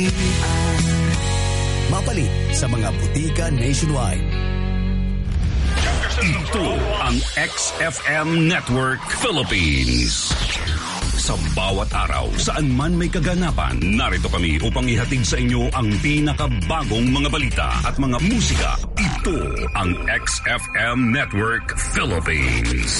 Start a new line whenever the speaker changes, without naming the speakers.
Mapalit sa mga butika nationwide.
Ito ang XFM Network Philippines. Sa bawat araw, saan man may kaganapan, narito kami upang ihatid sa inyo ang pinakabagong mga balita at mga musika. Ito ang XFM Network Philippines.